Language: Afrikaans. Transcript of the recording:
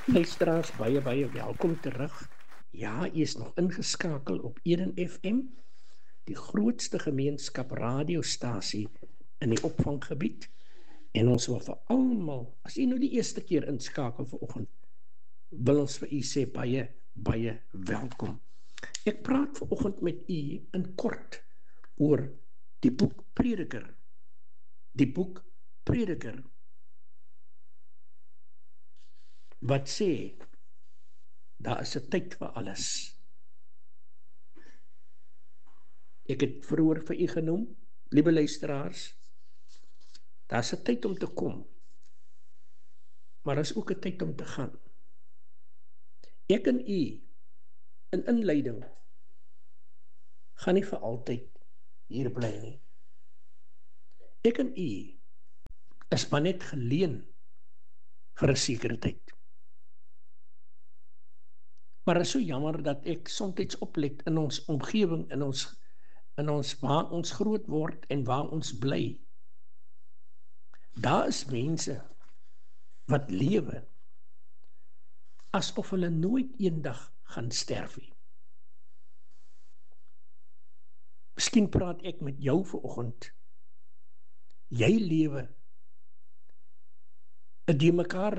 Luisteraars, baie welkom terug. Ja, jy is nog ingeskakel op Eden FM, die grootste gemeenskap radiostasie in die opvanggebied. En ons wil vir almal, as jy nou die eerste keer inskakel vanoggend, wil ons vir u sê baie welkom. Ek praat vanoggend met u in kort oor die boek Prediker. Die boek Prediker. Wat sê, daar is 'n tyd vir alles. Ek het vroeër vir u genoem, liewe luisteraars, daar is 'n tyd om te kom, maar daar is ook 'n tyd om te gaan. Ek en u, in inleiding, gaan nie vir altyd hier bly nie. Ek en u is maar net geleen vir 'n sekere tyd. Maar het is so jammer dat ek soms oplet in ons omgewing, in ons waar ons groot word en waar ons bly. Daar is mense wat lewe asof hulle nooit eendag gaan sterf nie. Miskien praat ek met jou vanoggend. Jy lewe 'n de mekaar